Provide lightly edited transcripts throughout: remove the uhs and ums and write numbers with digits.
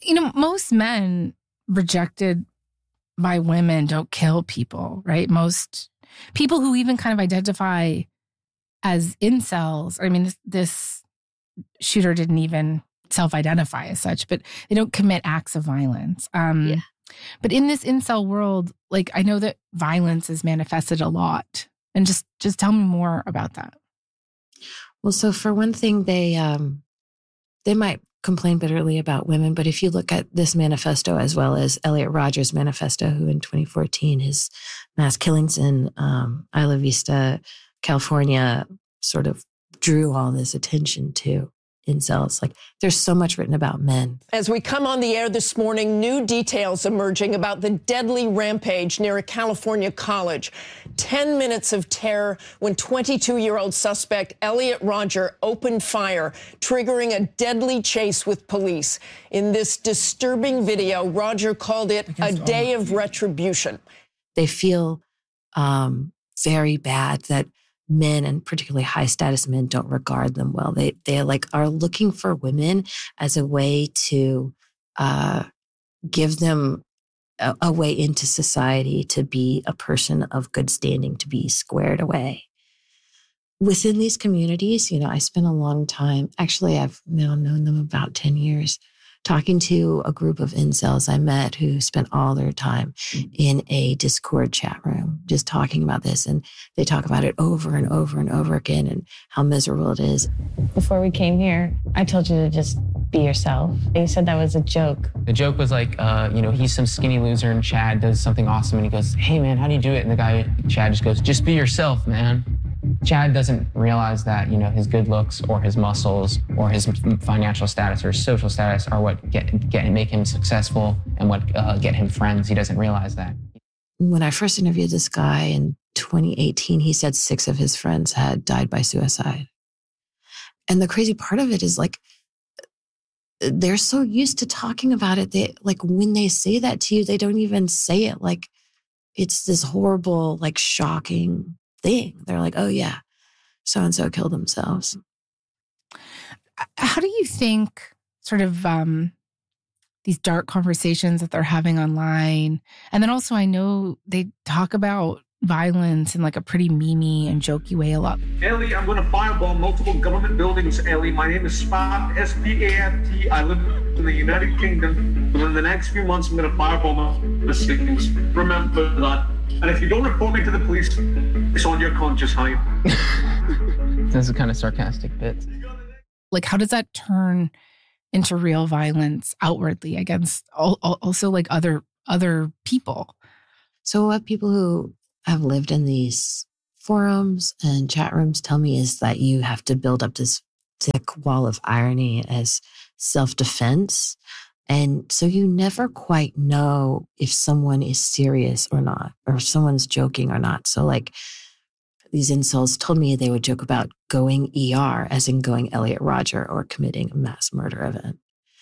Most men rejected by women don't kill people, right? Most people who even kind of identify as incels, I mean, this shooter didn't even self-identify as such, but they don't commit acts of violence. But in this incel world, like, I know that violence is manifested a lot. And just tell me more about that. Well, so for one thing, they might complain bitterly about women, but if you look at this manifesto as well as Elliot Rodger's manifesto, who in 2014, his mass killings in Isla Vista, California, sort of drew all this attention to incels. Like, there's so much written about men. As we come on the air this morning, new details emerging about the deadly rampage near a California college. 10 minutes of terror when 22-year-old suspect Elliot Rodger opened fire, triggering a deadly chase with police. In this disturbing video, Rodger called it a day of retribution. They feel very bad that men, and particularly high status men, don't regard them well. They like are looking for women as a way to give them a way into society, to be a person of good standing, to be squared away. Within these communities, I spent a long time, actually I've now known them about 10 years, talking to a group of incels I met who spent all their time in a Discord chat room, just talking about this. And they talk about it over and over and over again and how miserable it is. Before we came here, I told you to just be yourself. You said that was a joke. The joke was like, he's some skinny loser and Chad does something awesome. And he goes, hey man, how do you do it? And the guy, Chad, just goes, just be yourself, man. Chad doesn't realize that, his good looks or his muscles or his financial status or his social status are what make him successful and what get him friends. He doesn't realize that. When I first interviewed this guy in 2018, he said 6 of his friends had died by suicide. And the crazy part of it is, like, they're so used to talking about it. They, like, when they say that to you, they don't even say it like it's this horrible, like, shocking thing. They're like, oh yeah, so-and-so killed themselves. How do you think sort of these dark conversations that they're having online, and then also I know they talk about violence in like a pretty memey and jokey way a lot. Ellie, I'm going to fireball multiple government buildings, Ellie. My name is Spat, S-P-A-T. I live in the United Kingdom. Within the next few months, I'm going to fireball my cities. Remember that. And if you don't report me to the police, it's on your conscience, honey. That's a kind of sarcastic bit. Like, how does that turn into real violence outwardly against also like other people? So what people who have lived in these forums and chat rooms tell me is that you have to build up this thick wall of irony as self-defense. And so you never quite know if someone is serious or not, or if someone's joking or not. So like these incels told me they would joke about going ER, as in going Elliot Rodger, or committing a mass murder event.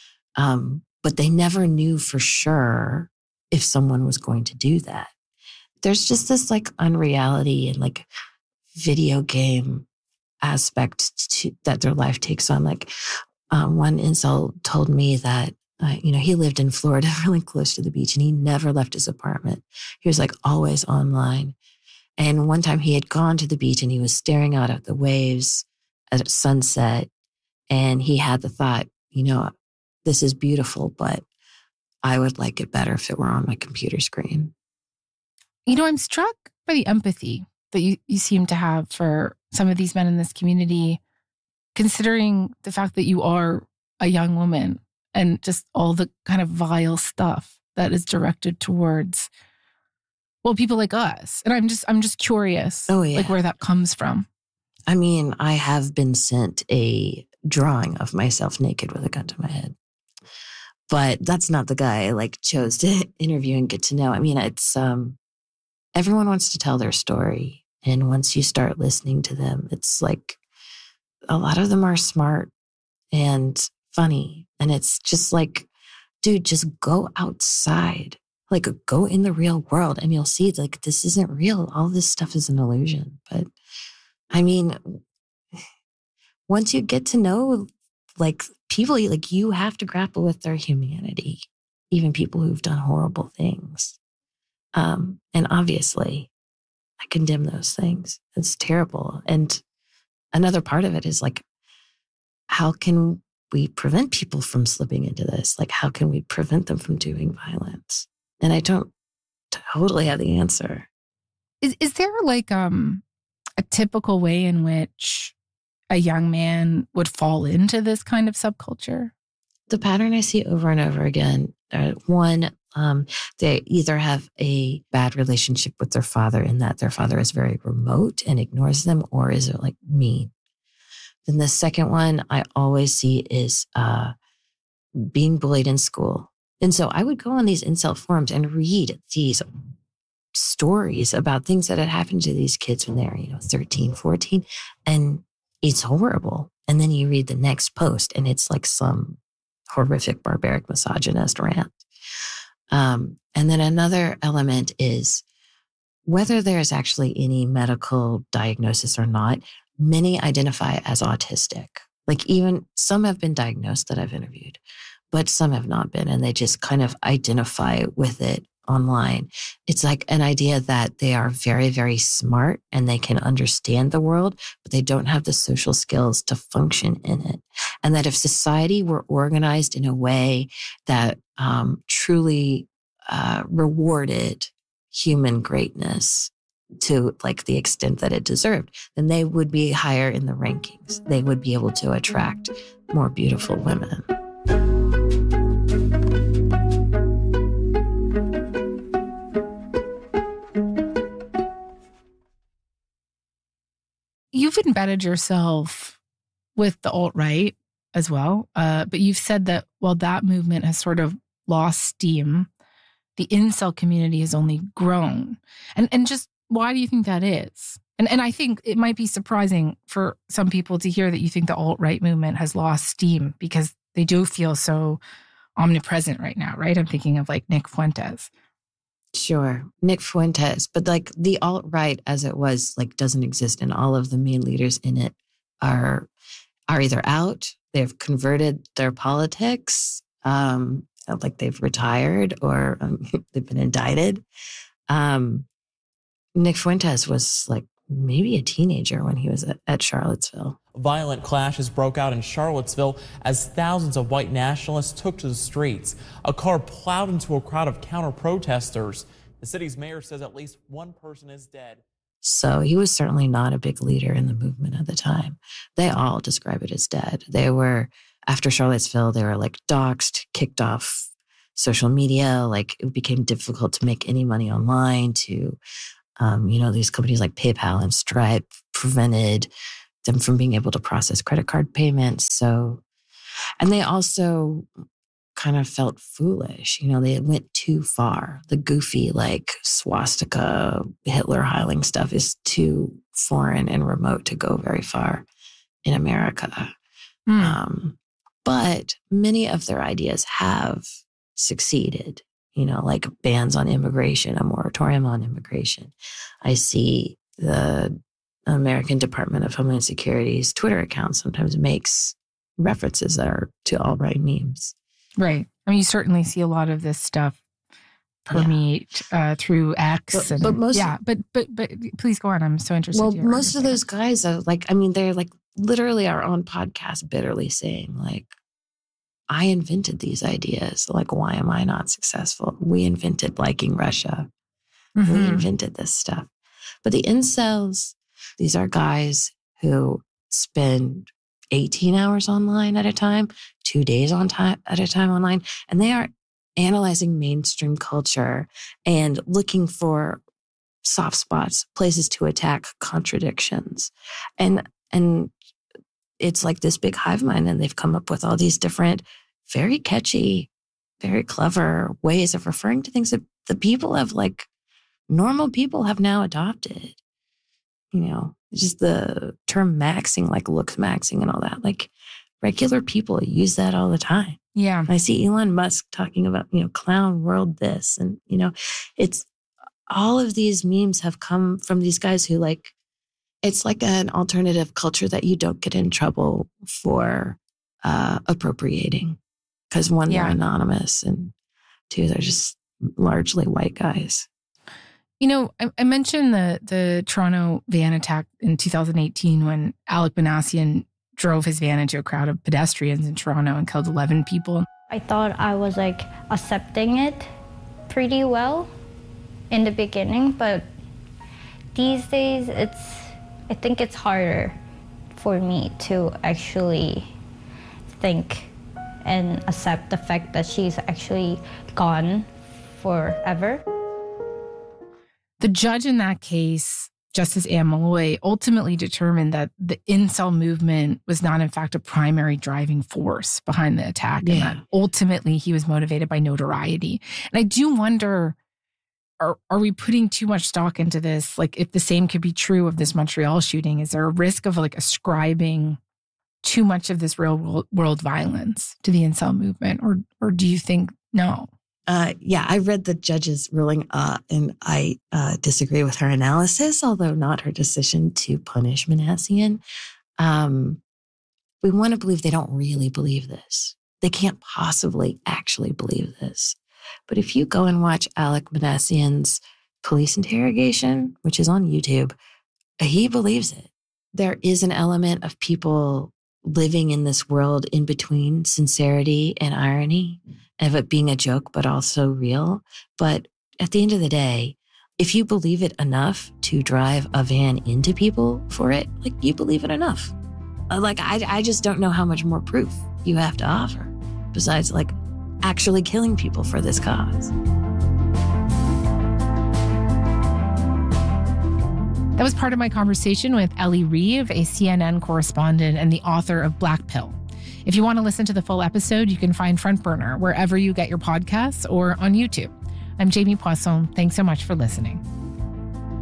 But they never knew for sure if someone was going to do that. There's just this like unreality and like video game aspect that their life takes on. Like one incel told me that he lived in Florida, really close to the beach, and he never left his apartment. He was like always online. And one time he had gone to the beach and he was staring out at the waves at sunset. And he had the thought, this is beautiful, but I would like it better if it were on my computer screen. I'm struck by the empathy that you seem to have for some of these men in this community, considering the fact that you are a young woman. And just all the kind of vile stuff that is directed towards, people like us. And I'm just curious, like where that comes from. I mean, I have been sent a drawing of myself naked with a gun to my head, but that's not the guy I like chose to interview and get to know. I mean, it's everyone wants to tell their story, and once you start listening to them, it's like a lot of them are smart and funny. And it's just like, dude, just go outside, like go in the real world and you'll see like, this isn't real. All this stuff is an illusion. But I mean, once you get to know like people, like, you have to grapple with their humanity, even people who've done horrible things. And obviously, I condemn those things. It's terrible. And another part of it is like, how can we prevent people from slipping into this? Like, how can we prevent them from doing violence? And I don't totally have the answer. Is there like a typical way in which a young man would fall into this kind of subculture? The pattern I see over and over again, one, they either have a bad relationship with their father in that their father is very remote and ignores them, or is it like mean? Then the second one I always see is being bullied in school. And so I would go on these incel forums and read these stories about things that had happened to these kids when they were, 13, 14, and it's horrible. And then you read the next post and it's like some horrific, barbaric, misogynist rant. And then another element is whether there's actually any medical diagnosis or not, many identify as autistic. Like even some have been diagnosed that I've interviewed, but some have not been, and they just kind of identify with it online. It's like an idea that they are very, very smart and they can understand the world, but they don't have the social skills to function in it. And that if society were organized in a way that truly rewarded human greatness to like the extent that it deserved, then they would be higher in the rankings. They would be able to attract more beautiful women. You've embedded yourself with the alt-right as well, but you've said that while that movement has sort of lost steam, the incel community has only grown. And just why do you think that is? And I think it might be surprising for some people to hear that you think the alt-right movement has lost steam because they do feel so omnipresent right now, right? I'm thinking of like Nick Fuentes. Sure. Nick Fuentes. But like the alt-right as it was, like doesn't exist, and all of the main leaders in it are either out, they've converted their politics, like they've retired, or they've been indicted. Nick Fuentes was like maybe a teenager when he was at Charlottesville. Violent clashes broke out in Charlottesville as thousands of white nationalists took to the streets. A car plowed into a crowd of counter-protesters. The city's mayor says at least one person is dead. So he was certainly not a big leader in the movement at the time. They all describe it as dead. They were, after Charlottesville, they were like doxxed, kicked off social media. Like it became difficult to make any money online, to these companies like PayPal and Stripe prevented them from being able to process credit card payments. So, and they also kind of felt foolish. They went too far. The goofy, like swastika, Hitler Heiling stuff is too foreign and remote to go very far in America. But many of their ideas have succeeded. Like bans on immigration, a moratorium on immigration. I see the American Department of Homeland Security's Twitter account sometimes makes references that are to alt-right memes. Right. I mean, you certainly see a lot of this stuff permeate through X. But most, but please go on. I'm so interested. Well, most of those guys are like, they're like literally are on podcasts bitterly saying like, I invented these ideas. Like, why am I not successful? We invented liking Russia. Mm-hmm. We invented this stuff. But the incels, these are guys who spend 18 hours online at a time, 2 days at a time online, and they are analyzing mainstream culture and looking for soft spots, places to attack, contradictions. And it's like this big hive mind, and they've come up with all these different, very catchy, very clever ways of referring to things that the people have, like, normal people have now adopted. Just the term maxing, like looks maxing and all that. Like, regular people use that all the time. Yeah. I see Elon Musk talking about, clown world this. And, it's all of these memes have come from these guys who, like, it's like an alternative culture that you don't get in trouble for appropriating. Because one, they're anonymous, and two, they're just largely white guys. You know, I mentioned the Toronto van attack in 2018 when Alec Minassian drove his van into a crowd of pedestrians in Toronto and killed 11 people. I thought I was like accepting it pretty well in the beginning, but these days I think it's harder for me to actually think and accept the fact that she's actually gone forever. The judge in that case, Justice Anne Malloy, ultimately determined that the incel movement was not, in fact, a primary driving force behind the attack, and that ultimately he was motivated by notoriety. And I do wonder, are we putting too much stock into this? Like, if the same could be true of this Montreal shooting, is there a risk of like ascribing too much of this real world violence to the incel movement, or do you think no? I read the judge's ruling, and I disagree with her analysis, although not her decision to punish Minassian. We want to believe they don't really believe this. They can't possibly actually believe this. But if you go and watch Alec Minassian's police interrogation, which is on YouTube, he believes it. There is an element of people living in this world in between sincerity and irony, of it being a joke, but also real. But at the end of the day, if you believe it enough to drive a van into people for it, like, you believe it enough. Like, I just don't know how much more proof you have to offer besides like actually killing people for this cause. That was part of my conversation with Ellie Reeve, a CNN correspondent and the author of Black Pill. If you want to listen to the full episode, you can find Front Burner wherever you get your podcasts or on YouTube. I'm Jamie Poisson. Thanks so much for listening.